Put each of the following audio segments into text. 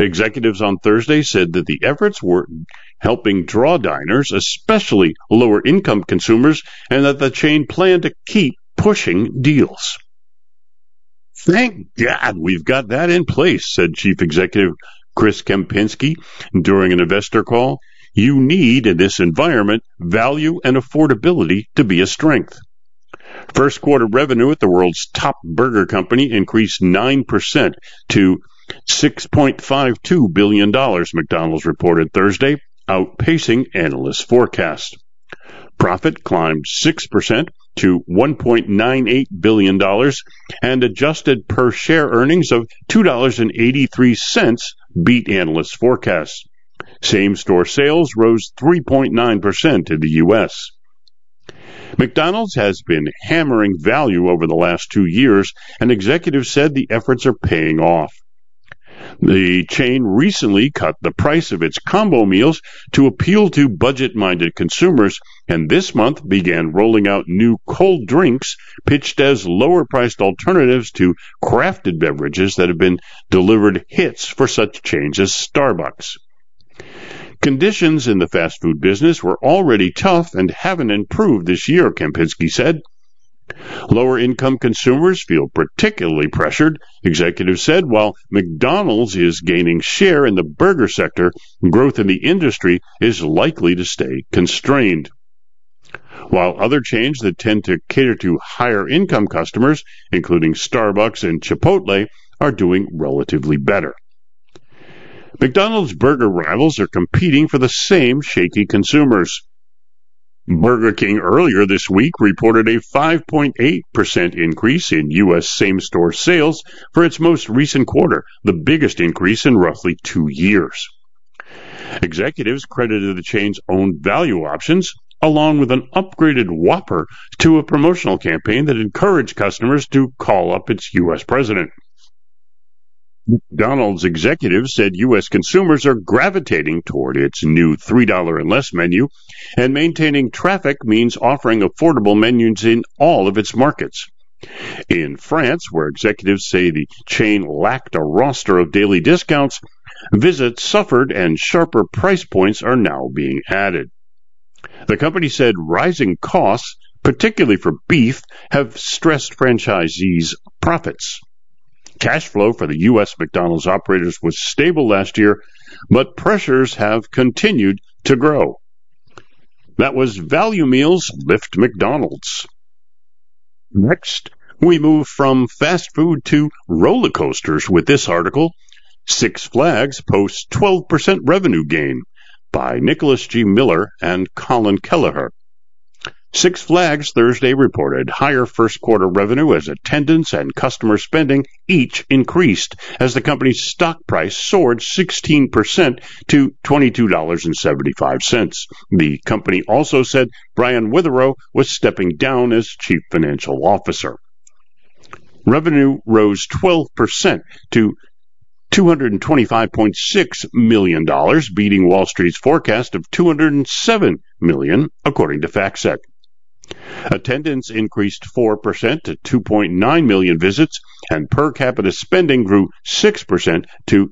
Executives on Thursday said that the efforts were helping draw diners, especially lower-income consumers, and that the chain planned to keep pushing deals. Thank God we've got that in place, said Chief Executive Chris Kempczinski during an investor call. You need, in this environment, value and affordability to be a strength. First quarter revenue at the world's top burger company increased 9% to $6.52 billion, McDonald's reported Thursday, outpacing analyst forecasts. Profit climbed 6% to $1.98 billion, and adjusted per-share earnings of $2.83 beat analyst forecasts. Same-store sales rose 3.9% in the U.S. McDonald's has been hammering value over the last 2 years, and executives said the efforts are paying off. The chain recently cut the price of its combo meals to appeal to budget-minded consumers, and this month began rolling out new cold drinks pitched as lower-priced alternatives to crafted beverages that have been delivered hits for such chains as Starbucks. Conditions in the fast food business were already tough and haven't improved this year, Kempczinski said. Lower-income consumers feel particularly pressured, executives said. While McDonald's is gaining share in the burger sector, growth in the industry is likely to stay constrained. While other chains that tend to cater to higher-income customers, including Starbucks and Chipotle, are doing relatively better. McDonald's burger rivals are competing for the same shaky consumers. Burger King earlier this week reported a 5.8% increase in U.S. same-store sales for its most recent quarter, the biggest increase in roughly 2 years. Executives credited the chain's own value options, along with an upgraded Whopper, to a promotional campaign that encouraged customers to call up its U.S. president. McDonald's executives said U.S. consumers are gravitating toward its new $3 and less menu, and maintaining traffic means offering affordable menus in all of its markets. In France, where executives say the chain lacked a roster of daily discounts, visits suffered and sharper price points are now being added. The company said rising costs, particularly for beef, have stressed franchisees' profits. Cash flow for the U.S. McDonald's operators was stable last year, but pressures have continued to grow. That was Value Meals Lift McDonald's. Next, we move from fast food to roller coasters with this article. Six Flags posts 12% revenue gain, by Nicholas G. Miller and Colin Kelleher. Six Flags Thursday reported higher first-quarter revenue as attendance and customer spending each increased as the company's stock price soared 16% to $22.75. The company also said Brian Witherow was stepping down as chief financial officer. Revenue rose 12% to $225.6 million, beating Wall Street's forecast of $207 million, according to FactSet. Attendance increased 4% to 2.9 million visits, and per capita spending grew 6% to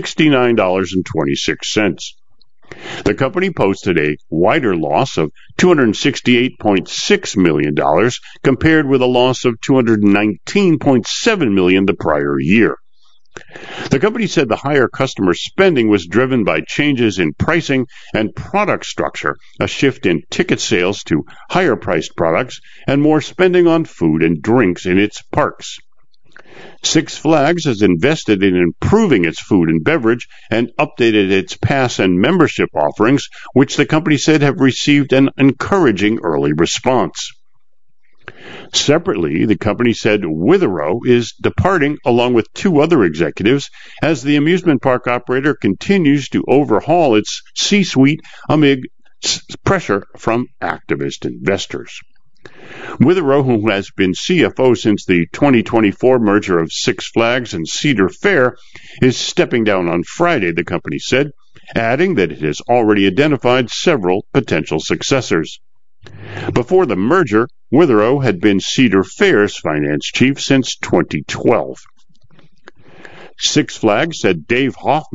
$69.26. The company posted a wider loss of $268.6 million, compared with a loss of $219.7 million the prior year. The company said the higher customer spending was driven by changes in pricing and product structure, a shift in ticket sales to higher-priced products, and more spending on food and drinks in its parks. Six Flags has invested in improving its food and beverage and updated its pass and membership offerings, which the company said have received an encouraging early response. Separately, the company said Witherow is departing along with two other executives as the amusement park operator continues to overhaul its C-suite amid pressure from activist investors. Witherow, who has been CFO since the 2024 merger of Six Flags and Cedar Fair, is stepping down on Friday, the company said, adding that it has already identified several potential successors. Before the merger, Witherow had been Cedar Fair's finance chief since 2012. Six Flags said Dave Hoffman